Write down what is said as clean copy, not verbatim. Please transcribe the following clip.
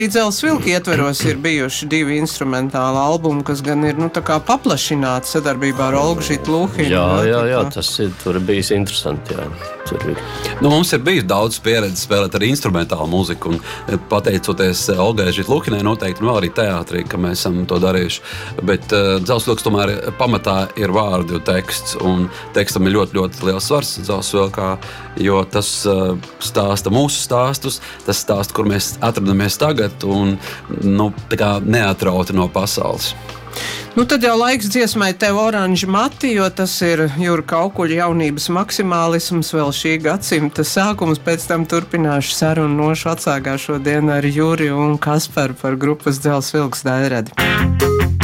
Dzels vilki ietveros ir bijuši 2 instrumentāli albumi, kas gan ir tā kā paplašināti sadarbībā ar Olgu Žitluhinu. Jā, tas tur ir bijis interesanti. Jā. Mums ir bijis daudz pieredze spēlēt ar instrumentālu mūziku, un pateicoties Olgai Žitluhinai noteikti vēl arī teātrī, ka mēs esam to darījuši. Bet Dzels vilks tomēr pamatā ir vārdi un teksts, un tekstam ir ļoti, ļoti liels svars Dzels vilkā, jo tas stāsta mūsu stāstus, tas stāsta, kur mēs atradamies tagad, un tā kā neatrauti no pasaules. Tad jau laiks dziesmai Tev oranži mati, jo tas ir Jura Kaukuļa jaunības maksimālisms, vēl šī gadsimta sākums. Pēc tam turpināšu sarunu nošu atsāgā šodien ar Juri un Kasparu par grupas Dzels vilks Daļradi.